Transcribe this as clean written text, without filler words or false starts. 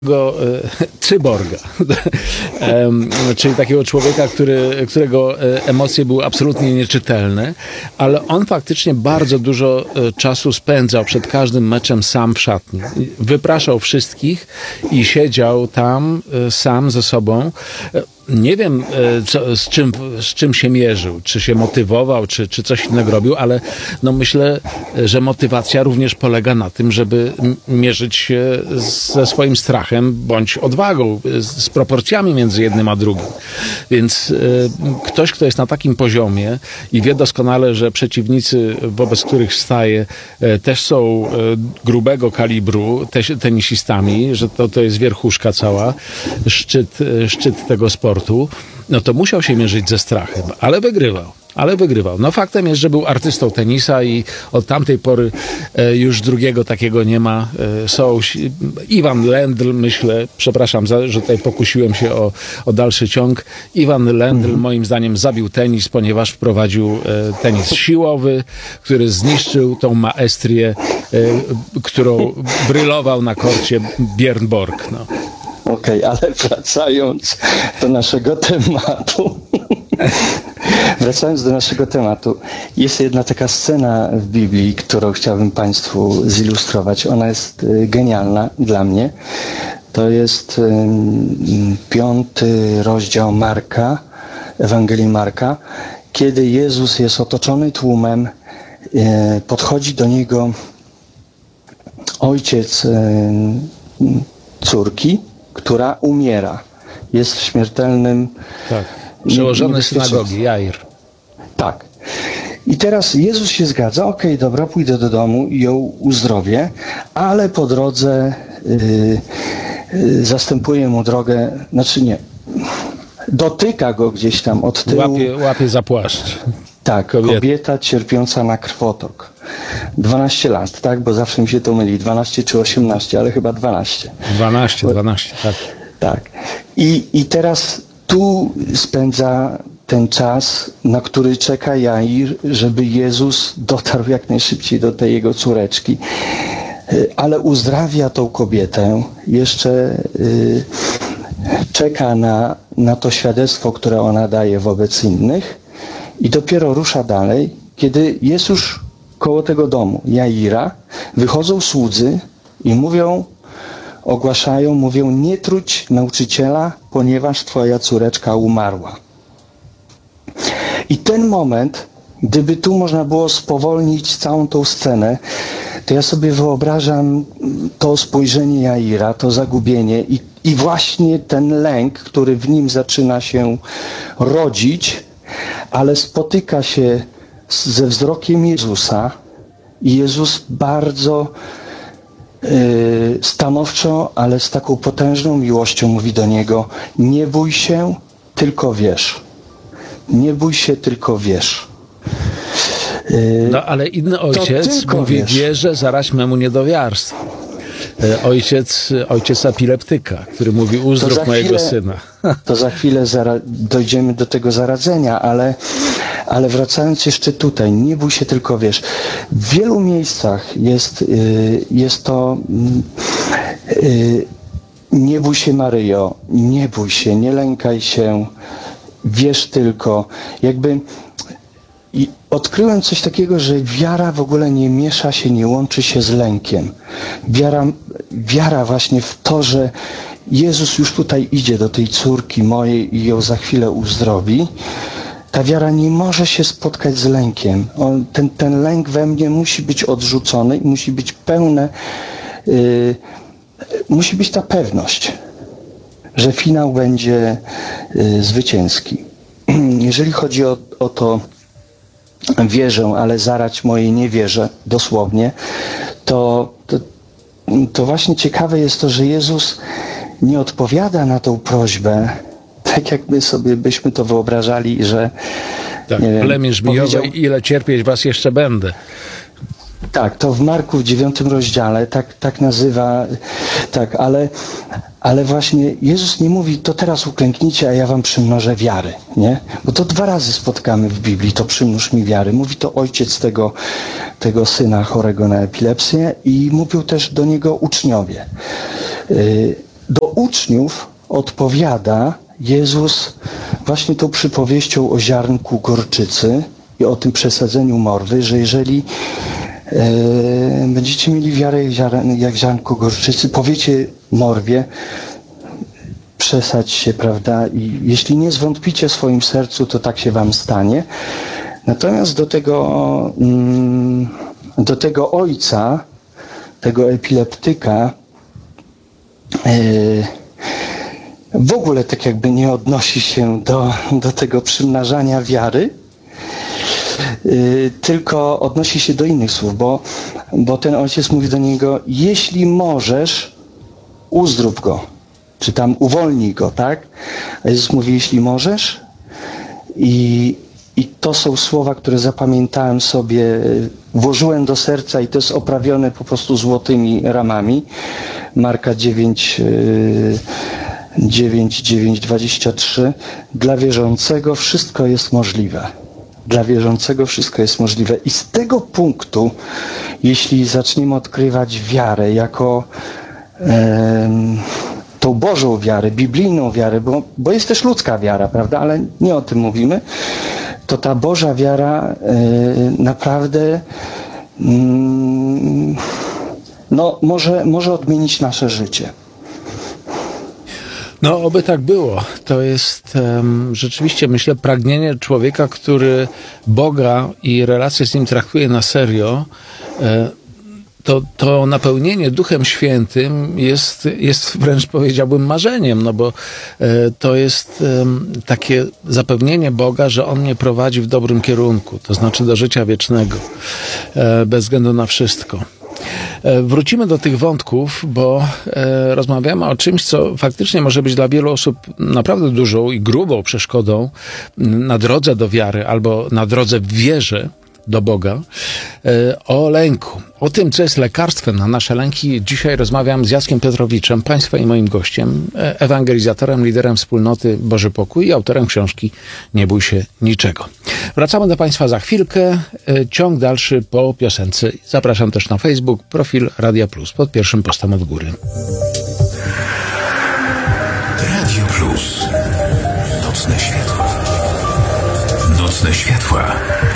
cyborga, czyli takiego człowieka, którego emocje były absolutnie nieczytelne, ale on faktycznie bardzo dużo czasu spędzał przed każdym meczem sam w szatni. Wypraszał wszystkich i siedział tam sam ze sobą. Nie wiem, z czym się mierzył, czy się motywował, czy coś innego robił, ale no myślę, że motywacja również polega na tym, żeby mierzyć się ze swoim strachem bądź odwagą, z proporcjami między jednym a drugim. Więc ktoś, kto jest na takim poziomie i wie doskonale, że przeciwnicy, wobec których staje, też są grubego kalibru, tenisistami, że to jest wierchuszka cała, szczyt tego sportu, no to musiał się mierzyć ze strachem, ale wygrywał. No faktem jest, że był artystą tenisa i od tamtej pory już drugiego takiego nie ma. Są Ivan Lendl, myślę, przepraszam, że tutaj pokusiłem się o dalszy ciąg. Ivan Lendl moim zdaniem zabił tenis, ponieważ wprowadził tenis siłowy, który zniszczył tą maestrię, którą brylował na korcie Björn Borg. No. Okej, ale wracając do naszego tematu, jest jedna taka scena w Biblii, którą chciałbym Państwu zilustrować. Ona jest genialna dla mnie. To jest 5 rozdział Marka, Ewangelii Marka, kiedy Jezus jest otoczony tłumem, podchodzi do Niego ojciec córki, która umiera. Jest w śmiertelnym... Tak. Przełożony synagogi, Jair. Tak. I teraz Jezus się zgadza, okej, dobra, pójdę do domu i ją uzdrowię, ale po drodze zastępuje mu drogę, dotyka go gdzieś tam od tyłu. Łapie za płaszcz. Tak, kobieta cierpiąca na krwotok. 12 lat, tak? Bo zawsze mi się to myli. 12 czy 18, ale chyba 12. 12, tak. Tak. I teraz tu spędza ten czas, na który czeka Jair, żeby Jezus dotarł jak najszybciej do tej jego córeczki. Ale uzdrawia tą kobietę, jeszcze czeka na to świadectwo, które ona daje wobec innych i dopiero rusza dalej, kiedy jest już koło tego domu Jaira, wychodzą słudzy i mówią, nie trudź nauczyciela, ponieważ twoja córeczka umarła. I ten moment, gdyby tu można było spowolnić całą tą scenę, to ja sobie wyobrażam to spojrzenie Jaira, to zagubienie i właśnie ten lęk, który w nim zaczyna się rodzić, ale spotyka się ze wzrokiem Jezusa i Jezus bardzo stanowczo, ale z taką potężną miłością mówi do niego: nie bój się, tylko wierz. Nie bój się, tylko wierz. No ale inny ojciec mówi: wierzę, zaraź memu niedowiarstwu. Ojciec epileptyka, który mówi: uzdrów mojego syna. To za chwilę dojdziemy do tego zaradzenia, ale wracając jeszcze tutaj, nie bój się, tylko wierz. W wielu miejscach jest to nie bój się, Maryjo, nie bój się, nie lękaj się, wierz tylko. I odkryłem coś takiego, że wiara w ogóle nie miesza się, nie łączy się z lękiem. Wiara właśnie w to, że Jezus już tutaj idzie do tej córki mojej i ją za chwilę uzdrowi. Ta wiara nie może się spotkać z lękiem. Ten lęk we mnie musi być odrzucony i musi być musi być ta pewność, że finał będzie zwycięski. Jeżeli chodzi o to, wierzę, ale zarać mojej nie wierzę, dosłownie, to właśnie ciekawe jest to, że Jezus nie odpowiada na tą prośbę, tak jak my sobie byśmy to wyobrażali, że... Tak, plemię żmijowe, ile cierpieć was jeszcze będę. Tak, to w Marku w 9 rozdziale tak nazywa, tak, ale właśnie Jezus nie mówi: to teraz uklęknijcie, a ja wam przymnożę wiary, nie? Bo to 2 razy spotkamy w Biblii, to przymnóż mi wiary. Mówi to ojciec tego syna chorego na epilepsję i mówił też do niego uczniowie. do uczniów odpowiada Jezus właśnie tą przypowieścią o ziarnku gorczycy i o tym przesadzeniu morwy, że jeżeli będziecie mieli wiarę jak ziarnko gorczycy, powiecie morwie, przesadź się, prawda? I jeśli nie zwątpicie w swoim sercu, to tak się wam stanie. Natomiast do tego ojca, tego epileptyka, w ogóle tak jakby nie odnosi się do tego przymnażania wiary, tylko odnosi się do innych słów, bo ten ojciec mówi do niego: jeśli możesz, uzdrów go, czy tam uwolnij go, tak? A Jezus mówi: jeśli możesz. I to są słowa, które zapamiętałem sobie, włożyłem do serca i to jest oprawione po prostu złotymi ramami. Marka 9:23. Dla wierzącego wszystko jest możliwe. Dla wierzącego wszystko jest możliwe. I z tego punktu, jeśli zaczniemy odkrywać wiarę jako tą Bożą wiarę, biblijną wiarę, bo jest też ludzka wiara, prawda? Ale nie o tym mówimy. To ta Boża wiara naprawdę może odmienić nasze życie. No, oby tak było. To jest rzeczywiście, myślę, pragnienie człowieka, który Boga i relacje z Nim traktuje na serio. To napełnienie Duchem Świętym jest wręcz, powiedziałbym, marzeniem, no bo to jest takie zapewnienie Boga, że On mnie prowadzi w dobrym kierunku, to znaczy do życia wiecznego, bez względu na wszystko. Wrócimy do tych wątków, bo rozmawiamy o czymś, co faktycznie może być dla wielu osób naprawdę dużą i grubą przeszkodą na drodze do wiary albo na drodze w wierze do Boga, o lęku. O tym, co jest lekarstwem na nasze lęki, dzisiaj rozmawiam z Jackiem Piotrowiczem, Państwa i moim gościem, ewangelizatorem, liderem wspólnoty Boży Pokój i autorem książki Nie bój się niczego. Wracamy do Państwa za chwilkę. Ciąg dalszy po piosence. Zapraszam też na Facebook, profil Radia Plus, pod pierwszym postem od góry. Radio Plus. Nocne światła. Nocne światła.